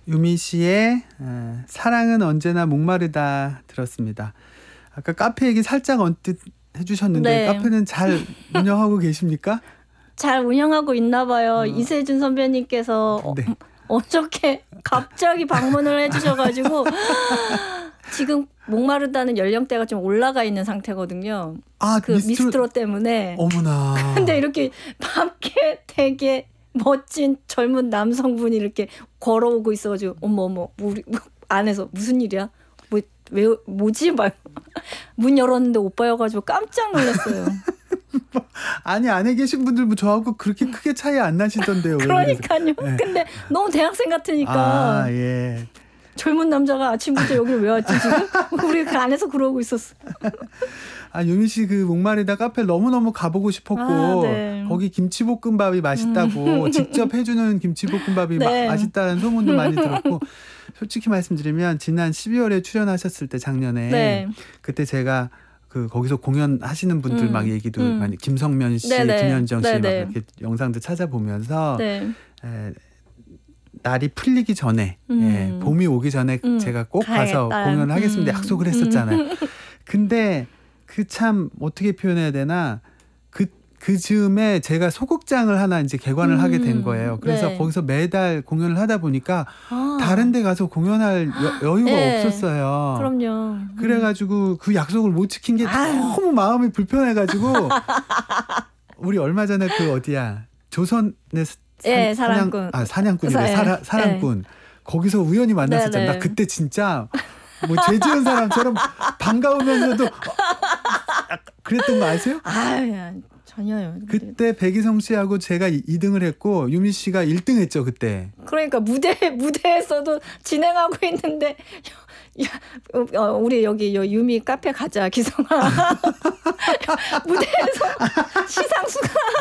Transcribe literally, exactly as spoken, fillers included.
유미 씨의 어, 사랑은 언제나 목마르다 들었습니다. 아까 카페 얘기 살짝 언뜻 해주셨는데 네. 카페는 잘 운영하고 계십니까? 잘 운영하고 있나 봐요. 어. 이세준 선배님께서 어, 네. 어저께 갑자기 방문을 해주셔가지고 지금 목마르다는 연령대가 좀 올라가 있는 상태거든요. 아, 그 미스트로, 미스트로 때문에. 어머나. 근데 이렇게 밖에 되게 멋진 젊은 남성분이 이렇게 걸어오고 있어가지고 어머 어머 우리 안에서 무슨 일이야? 뭐, 왜 뭐지? 막 문 열었는데 오빠여가지고 깜짝 놀랐어요. 아니 안에 계신 분들 뭐 저하고 그렇게 크게 차이 안 나시던데요. 그러니까요. 네. 근데 너무 대학생 같으니까. 아, 예. 젊은 남자가 아침부터 여기를 왜 왔지 지금? 우리 그 안에서 그러고 있었어. 아, 유미 씨 그 목마르다 카페 너무너무 가보고 싶었고 아, 네. 거기 김치볶음밥이 맛있다고 직접 해주는 김치볶음밥이 네. 마, 맛있다는 소문도 많이 들었고 솔직히 말씀드리면 지난 십이월에 출연하셨을 때 작년에 네. 그때 제가 그 거기서 공연하시는 분들 음, 막 얘기도 음. 많이 김성면 씨, 네네. 김현정 씨 막 네네. 이렇게 영상도 찾아보면서 네. 에, 날이 풀리기 전에 음. 예, 봄이 오기 전에 음. 제가 꼭 가야겠다. 가서 공연을 하겠습니다. 음. 약속을 했었잖아요. 근데 그 참 어떻게 표현해야 되나 그, 그 즈음에 제가 소극장을 하나 이제 개관을 음. 하게 된 거예요. 그래서 네. 거기서 매달 공연을 하다 보니까 아. 다른 데 가서 공연할 여, 여유가 네. 없었어요. 그럼요. 음. 그래가지고 그 약속을 못 지킨 게 아유. 너무 마음이 불편해가지고 우리 얼마 전에 그 어디야 조선의 사- 예, 산- 사랑꾼. 아 사냥꾼이래. 사- 사라, 사랑꾼. 거기서 우연히 만났었잖아요. 네, 네. 나 그때 진짜 뭐 죄지은 사람처럼 반가우면서도 어, 그랬던 거 아세요? 아유, 전혀요. 그때 백이성 씨하고 제가 이 등을 했고 유미 씨가 일 등 했죠 그때. 그러니까 무대 무대에서도 진행하고 있는데 야, 어, 우리 여기 요 유미 카페 가자 기성아. 무대에서